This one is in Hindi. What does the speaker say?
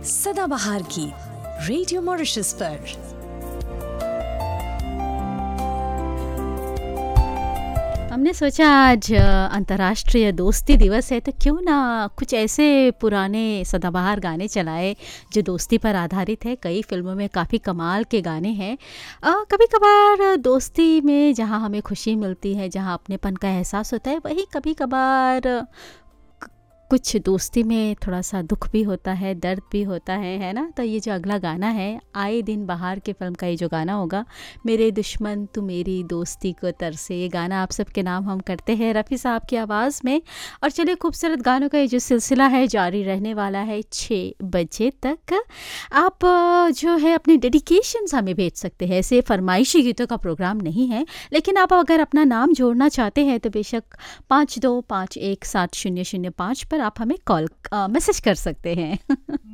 सदाबहार की रेडियो मॉरिशस पर। हमने सोचा आज अंतर्राष्ट्रीय दोस्ती दिवस है, तो क्यों ना कुछ ऐसे पुराने सदाबहार गाने चलाए जो दोस्ती पर आधारित है। कई फिल्मों में काफ़ी कमाल के गाने हैं। कभी कभार दोस्ती में जहाँ हमें खुशी मिलती है, जहाँ अपनेपन का एहसास होता है, वहीं कभी कभार कुछ दोस्ती में थोड़ा सा दुख भी होता है, दर्द भी होता है ना। तो ये जो अगला गाना है, आए दिन बहार के फिल्म का ये जो गाना होगा, मेरे दुश्मन तू मेरी दोस्ती को तरसे, ये गाना आप सबके नाम हम करते हैं रफ़ी साहब की आवाज़ में। और चलिए, खूबसूरत गानों का ये जो सिलसिला है जारी रहने वाला है 6 बजे तक। आप जो है अपने डेडिकेशंस हमें भेज सकते हैं। ऐसे फरमाइशी गीतों का प्रोग्राम नहीं है, लेकिन आप अगर अपना नाम जोड़ना चाहते हैं तो बेशक 52517005 पर आप हमें कॉल मैसेज कर सकते हैं।